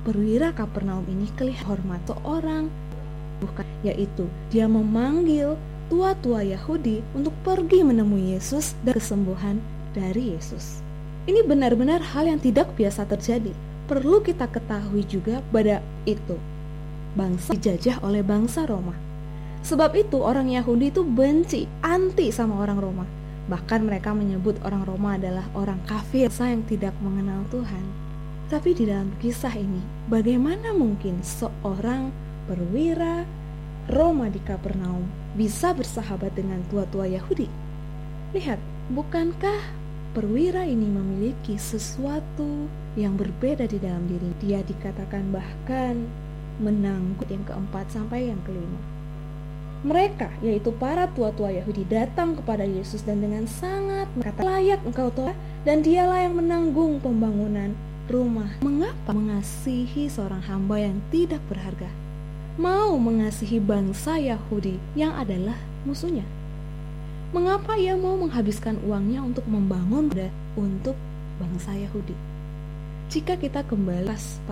perwira Kapernaum ini kelihatan hormat seorang, yaitu dia memanggil tua-tua Yahudi untuk pergi menemui Yesus dan kesembuhan dari Yesus. Ini benar-benar hal yang tidak biasa terjadi. Perlu kita ketahui juga pada itu bangsa dijajah oleh bangsa Roma. Sebab itu orang Yahudi itu benci, anti sama orang Roma. Bahkan mereka menyebut orang Roma adalah orang kafir yang tidak mengenal Tuhan. Tapi di dalam kisah ini, bagaimana mungkin seorang perwira Roma di Kapernaum bisa bersahabat dengan tua-tua Yahudi? Lihat, bukankah perwira ini memiliki sesuatu yang berbeda di dalam diri? Dia dikatakan bahkan menanggung yang keempat sampai yang kelima. Mereka, yaitu para tua-tua Yahudi, datang kepada Yesus dan dengan sangat berkata, layak engkau Tuhan, dan dialah yang menanggung pembangunan rumah. Mengapa mengasihi seorang hamba yang tidak berharga? Mau mengasihi bangsa Yahudi yang adalah musuhnya? Mengapa ia mau menghabiskan uangnya untuk membangun untuk bangsa Yahudi? Jika kita kembali